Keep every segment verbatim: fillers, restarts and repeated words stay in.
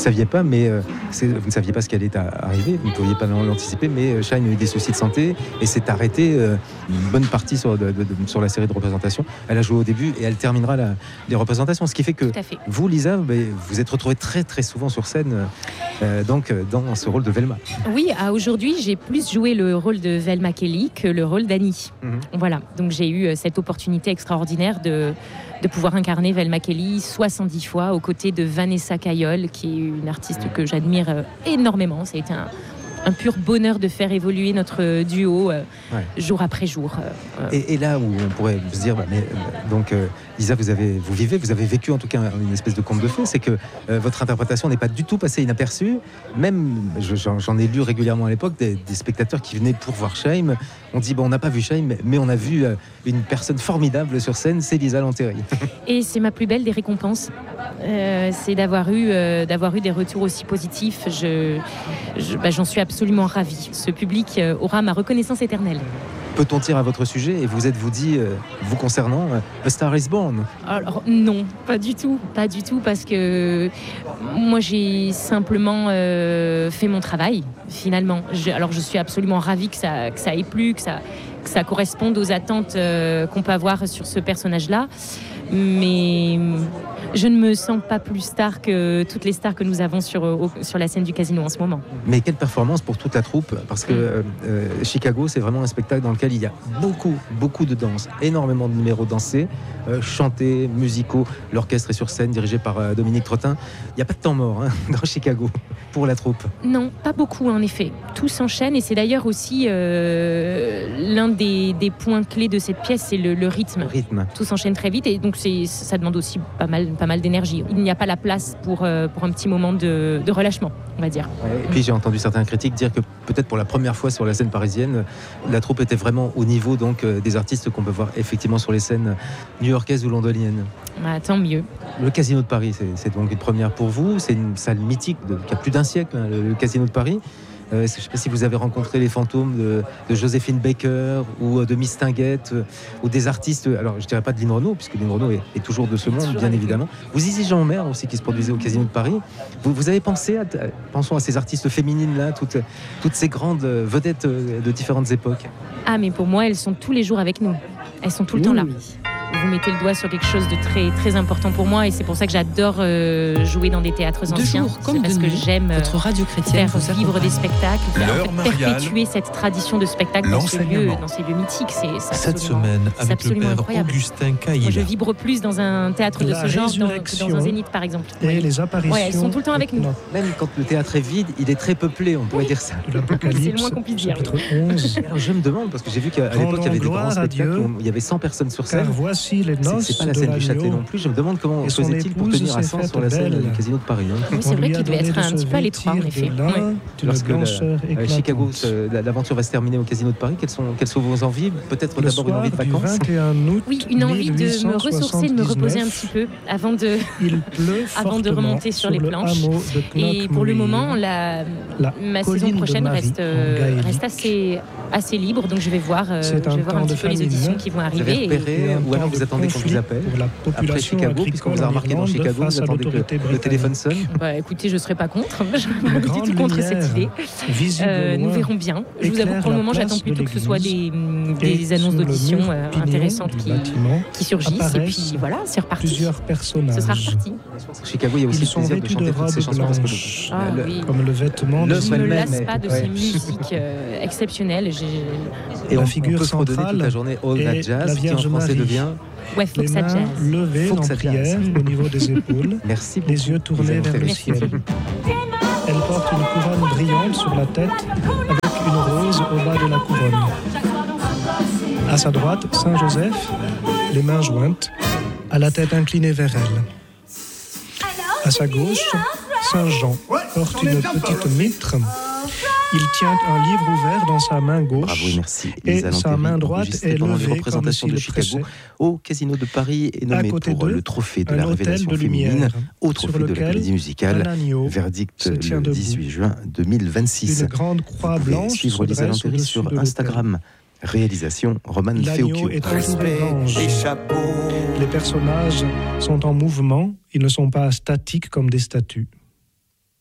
saviez pas, mais euh, c'est, vous ne saviez pas ce qui allait arriver, vous ne pouviez pas l'anticiper, mais Schaim a eu des soucis de santé et s'est arrêtée euh, une bonne partie sur, de, de, de, sur la série de représentations. Elle a joué au début et elle terminera la, les représentations, ce qui fait que fait. vous, Lisa, vous êtes retrouvée très très souvent sur scène euh, donc, dans ce rôle de Velma. Oui, à aujourd'hui, j'ai plus joué le rôle de Velma Kelly que le rôle d'Annie. Mm-hmm. Voilà, donc j'ai eu cette opportunité extraordinaire de, de pouvoir incarner Velma Kelly soixante-dix fois aux côtés de Vanessa Cayol, qui est une artiste que j'admire énormément. Ça a été un, un pur bonheur de faire évoluer notre duo euh, ouais. jour après jour. Euh, et, et là où on pourrait se dire, bah, mais, donc euh, Lisa, vous, avez, vous vivez, vous avez vécu en tout cas une espèce de conte de fées, c'est que euh, votre interprétation n'est pas du tout passée inaperçue. Même, je, j'en, j'en ai lu régulièrement à l'époque, des, des spectateurs qui venaient pour voir Schaim. On dit, bon, on n'a pas vu Schaim, mais on a vu euh, une personne formidable sur scène, c'est Lisa Lanteri. Et c'est ma plus belle des récompenses, euh, c'est d'avoir eu, euh, d'avoir eu des retours aussi positifs. Je, je, bah, j'en suis absolument ravie. Ce public euh, aura ma reconnaissance éternelle. Peut-on dire à votre sujet, et vous êtes-vous dit, euh, vous concernant, euh, A Star is Born? Alors non, pas du tout, pas du tout, parce que moi j'ai simplement euh, fait mon travail, finalement. Je, alors je suis absolument ravie que ça, que ça ait plu, que ça, que ça corresponde aux attentes euh, qu'on peut avoir sur ce personnage-là, mais je ne me sens pas plus star que toutes les stars que nous avons sur, au, sur la scène du Casino en ce moment. Mais quelle performance pour toute la troupe, parce que euh, euh, Chicago, c'est vraiment un spectacle dans lequel il y a beaucoup, beaucoup de danse, énormément de numéros dansés, euh, chantés, musicaux. L'orchestre est sur scène, dirigé par euh, Dominique Trottin. Il n'y a pas de temps mort hein, dans Chicago pour la troupe. Non, pas beaucoup en effet. Tout s'enchaîne et c'est d'ailleurs aussi euh, l'un des, des points clés de cette pièce, c'est le, le rythme. Le rythme. Tout s'enchaîne très vite et donc c'est, ça demande aussi pas mal, pas mal d'énergie. Il n'y a pas la place pour, euh, pour un petit moment de, de relâchement, on va dire. Ouais, et puis j'ai entendu certains critiques dire que peut-être pour la première fois sur la scène parisienne, la troupe était vraiment au niveau donc, euh, des artistes qu'on peut voir effectivement sur les scènes new-yorkaises ou londoniennes. Ah, tant mieux. Le Casino de Paris, c'est, c'est donc une première pour vous. C'est une salle mythique de, qui a plus d'un siècle, hein, le, le Casino de Paris. Euh, je ne sais pas si vous avez rencontré les fantômes de, de Joséphine Baker ou de Miss Tinguette euh, ou des artistes, alors je ne dirais pas de Lynn Renaud, puisque Lynn Renaud est, est toujours de ce monde, bien évidemment. Vous Zizi Jeanmaire aussi, qui se produisait au Casino de Paris. Vous, vous avez pensé, à, pensons à ces artistes féminines-là, toutes, toutes ces grandes vedettes de différentes époques. Ah, mais pour moi, elles sont tous les jours avec nous. Elles sont tout le oui. temps là. Vous mettez le doigt sur quelque chose de très, très important pour moi et c'est pour ça que j'adore euh, jouer dans des théâtres de anciens. Jour, comme c'est parce de que nuit, j'aime votre radio chrétienne faire vivre des spectacles, L'heure en fait, perpétuer cette tradition de spectacle dans ces lieux, dans ces lieux mythiques. C'est, c'est Cette semaine, avec le père incroyable. Augustin Caïla. Moi, je vibre plus dans un théâtre de La ce genre dans, que dans un zénith, par exemple. Et oui. les apparitions. Ouais, elles sont tout le temps avec nous. Même quand le théâtre est vide, il est très peuplé, on pourrait oui. dire ça. De l'Apocalypse, c'est le moins qu'on puisse dire. chapitre onze. Alors, je me demande, parce que j'ai vu qu'à l'époque, il y avait des grands spectacles où il y avait cent personnes sur scène. Car voici les noces c'est, c'est pas la scène du Châtelet non plus. Je me demande comment faisait-il pour tenir à cent sur la scène du Casino de Paris. Hein. Oui, c'est vrai qu'il devait être un petit peu à l'étroit, en effet. Ouais. Lorsque la, Chicago, l'aventure va se terminer au Casino de Paris, quelles sont, quelles sont vos envies? Peut-être le d'abord une envie de vacances. Oui, une envie de me ressourcer, de me reposer un petit peu avant de, avant de remonter sur, sur les planches. Et pour le moment, la, la ma saison prochaine reste, euh, reste assez, assez libre, donc je vais voir, euh, je vais voir un petit peu les auditions qui vont arriver. Vous avez repéré, et, ou alors vous attendez qu'on vous appelle après Chicago, puisqu'on vous a remarqué dans Chicago, vous attendez que le téléphone sonne. Bah, écoutez, je ne serai pas contre, je ne suis pas du tout contre cette idée. Euh, nous verrons bien. Je vous avoue que pour le moment, j'attends plutôt que ce soit des, des annonces d'audition euh, intéressantes qui, qui surgissent. Et puis voilà, c'est reparti. Plusieurs personnages. Ce sera reparti. Chicago, il y a aussi le plaisir de chanter toutes ces chansons parce que ah, le, oui. comme le vêtement. Je ne me lasse pas de ces musiques euh, exceptionnelles. J'ai... Et la figure on peut se redonner toute la journée All That Jazz, qui en français devient... Ouais, faut les que ça mains jazz. levées en prière au niveau des épaules. Merci beaucoup. Les yeux tournés vers le ciel. Elle porte une couronne brillante sur la tête avec une rose au bas de la couronne. À sa droite, Saint Joseph, les mains jointes, à la tête inclinée vers elle. À sa gauche, Saint Jean porte une petite mitre. Il tient un livre ouvert dans sa main gauche. Bravo et merci. Et sa main droite est pendant levée les représentations de Chicago au Casino de Paris est nommé pour le trophée de la révélation féminine au trophée de la comédie musicale. Verdict le dix-huit juin deux mille vingt-six. Une grande croix blanche suivre Lisa Lanteri sur Instagram. Réalisation Roman Feocchio. Les personnages sont en mouvement, ils ne sont pas statiques comme des statues.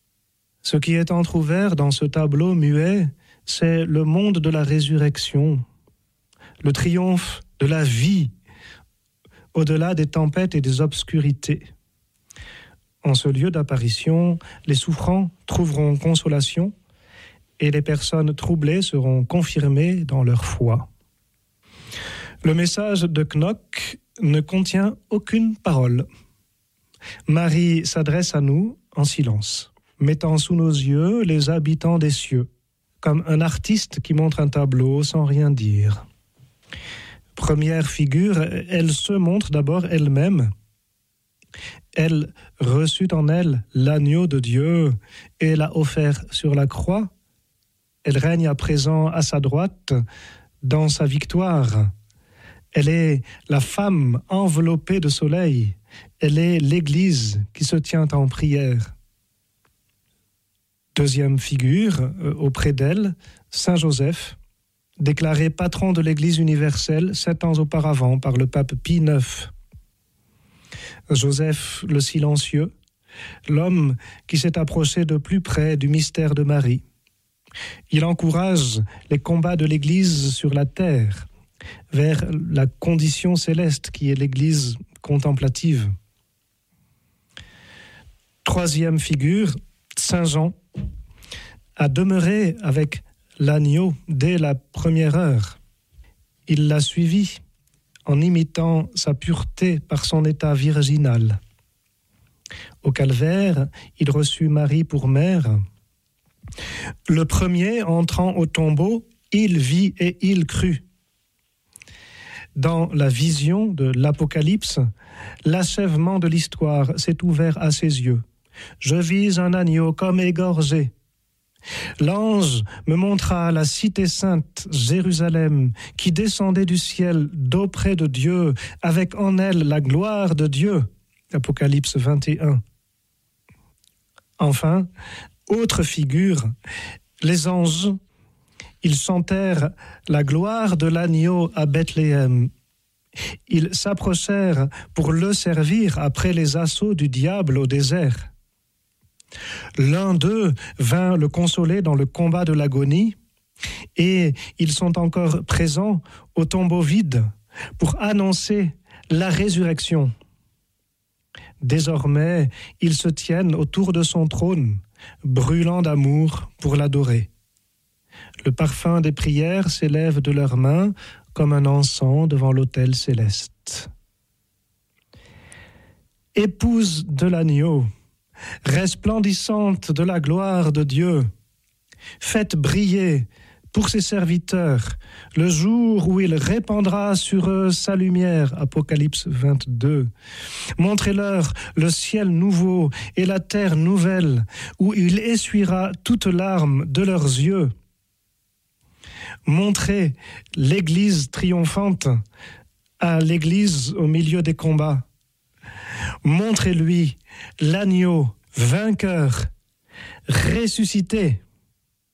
Ce qui est entrouvert dans ce tableau muet, c'est le monde de la résurrection, le triomphe de la vie, au-delà des tempêtes et des obscurités. En ce lieu d'apparition, les souffrants trouveront consolation et les personnes troublées seront confirmées dans leur foi. Le message de Knock ne contient aucune parole. Marie s'adresse à nous en silence, mettant sous nos yeux les habitants des cieux, comme un artiste qui montre un tableau sans rien dire. Première figure, elle se montre d'abord elle-même. Elle reçut en elle l'agneau de Dieu et l'a offert sur la croix. Elle règne à présent à sa droite dans sa victoire. Elle est la femme enveloppée de soleil. Elle est l'Église qui se tient en prière. Deuxième figure, euh, auprès d'elle, Saint Joseph, déclaré patron de l'Église universelle sept ans auparavant par le pape Pie neuf. Joseph le silencieux, l'homme qui s'est approché de plus près du mystère de Marie. Il encourage les combats de l'Église sur la terre, vers la condition céleste qui est l'Église contemplative. Troisième figure, Saint Jean, a demeuré avec l'agneau dès la première heure. Il l'a suivi en imitant sa pureté par son état virginal. Au calvaire, il reçut Marie pour mère. Le premier entrant au tombeau, il vit et il crut. Dans la vision de l'Apocalypse, l'achèvement de l'histoire s'est ouvert à ses yeux. Je vis un agneau comme égorgé. L'ange me montra la cité sainte, Jérusalem, qui descendait du ciel d'auprès de Dieu, avec en elle la gloire de Dieu. Apocalypse vingt et un. Enfin, autre figure, les anges, ils chantèrent la gloire de l'agneau à Bethléem. Ils s'approchèrent pour le servir après les assauts du diable au désert. L'un d'eux vint le consoler dans le combat de l'agonie et ils sont encore présents au tombeau vide pour annoncer la résurrection. Désormais, ils se tiennent autour de son trône, brûlant d'amour pour l'adorer. Le parfum des prières s'élève de leurs mains comme un encens devant l'autel céleste. Épouse de l'agneau, resplendissante de la gloire de Dieu, faites briller pour ses serviteurs le jour où il répandra sur eux sa lumière. Apocalypse vingt-deux. Montrez-leur le ciel nouveau et la terre nouvelle, où il essuiera toute larme de leurs yeux. Montrez l'Église triomphante à l'Église au milieu des combats. Montrez-lui l'agneau vainqueur, ressuscité.